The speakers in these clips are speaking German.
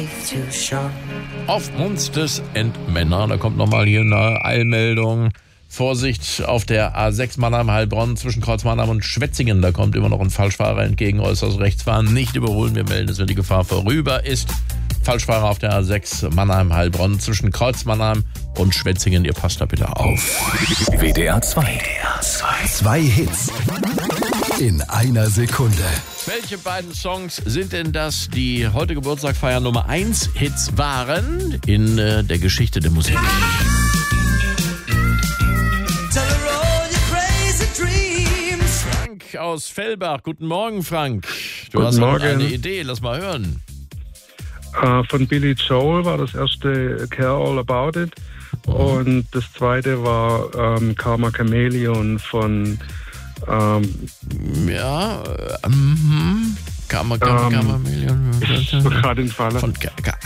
Auf Monsters and Männer, da kommt nochmal hier eine Eilmeldung. Vorsicht auf der A6 Mannheim-Heilbronn zwischen Kreuz Mannheim und Schwetzingen. Da kommt immer noch ein Falschfahrer entgegen, äußerst rechts fahren. Nicht überholen, wir melden es, wenn die Gefahr vorüber ist. Falschfahrer auf der A6 Mannheim-Heilbronn zwischen Kreuz Mannheim und Schwetzingen. Ihr passt da bitte auf. WDR 2. 2 Hits in einer Sekunde. Welche beiden Songs sind denn das, die heute Geburtstag feiern Nummer 1 Hits waren in der Geschichte der Musik? Frank aus Fellbach. Guten Morgen, Frank. Du hast eine Idee, lass mal hören. Von Billy Joel war das erste Care All About It. Und das zweite war Karma Chameleon von Karma Chameleon. Ich gerade den Fall. Von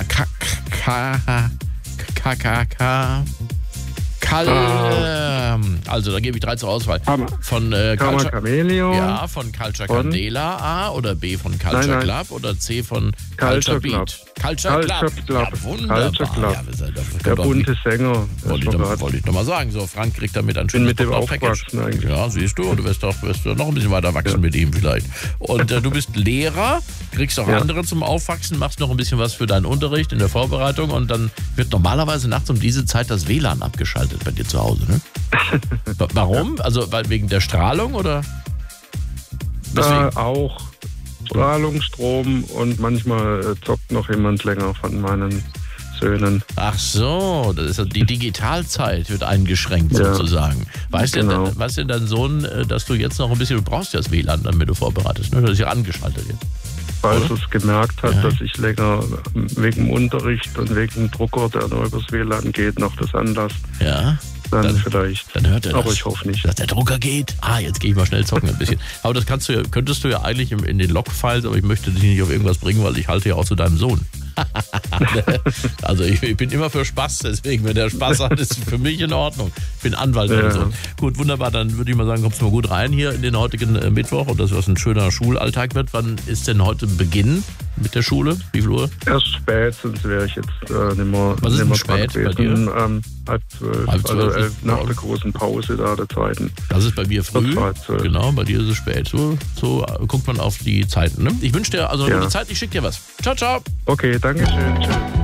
also da gebe ich 3 zur Auswahl. Von Karma Chameleon. Ja, von Culture Candela A oder B von Culture Club oder C von Culture Beat. Culture Club. Ja, wunderbar. Culture Club. Ja, der bunte Sänger. Wollte ich noch mal sagen. So, Frank kriegt damit ein schönes Package. Ja, siehst du, du wirst doch noch ein bisschen weiter wachsen mit ihm vielleicht. Und du bist Lehrer, kriegst auch andere zum Aufwachsen, machst noch ein bisschen was für deinen Unterricht in der Vorbereitung und dann wird normalerweise nachts um diese Zeit das WLAN abgeschaltet bei dir zu Hause, ne? Warum? Also wegen der Strahlung oder? Auch Strahlung, Strom und manchmal zockt noch jemand länger von meinen Söhnen. Ach so, das ist die Digitalzeit wird eingeschränkt sozusagen. Weißt denn dein Sohn, dass du jetzt noch ein bisschen, du brauchst ja das WLAN, damit du vorbereitest, ne? Das ist ja angeschaltet jetzt. Falls es gemerkt hat, dass ich länger wegen dem Unterricht und wegen dem Drucker, der nur übers WLAN geht, noch das anlasst. Ja. Dann vielleicht. Dann hört er aber das. Ich hoffe nicht. Dass der Drucker geht. Jetzt gehe ich mal schnell zocken ein bisschen. Aber das könntest du ja eigentlich in den Logfiles, aber ich möchte dich nicht auf irgendwas bringen, weil ich halte ja auch zu deinem Sohn. Also ich bin immer für Spaß, deswegen, wenn der Spaß hat, ist für mich in Ordnung. Ich bin Anwalt oder so. Gut, wunderbar, dann würde ich mal sagen, kommst du mal gut rein hier in den heutigen Mittwoch und dass das ein schöner Schulalltag wird. Wann ist denn heute Beginn mit der Schule? Wie viel Uhr? Erst spät, sonst wäre ich jetzt nicht mehr. Was ist denn spät bei dir? 11:30, also 11 nach der großen Pause da, der zweiten. Das ist bei mir früh, genau, bei dir ist es spät. So guckt man auf die Zeiten. Ne? Ich wünsche dir also eine gute Zeit, ich schicke dir was. Ciao, ciao. Okay, danke schön. Tschüss.